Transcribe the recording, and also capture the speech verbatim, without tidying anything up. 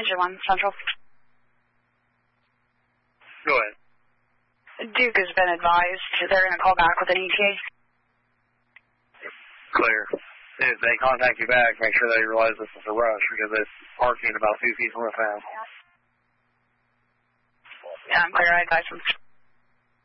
Engine one, Central. Go ahead. Duke has been advised they're going to call back with an E T A. Clear. If they contact you back, make sure they realize this is a rush because it's parking about two feet from the fan. Yeah, I'm clear. I advise them.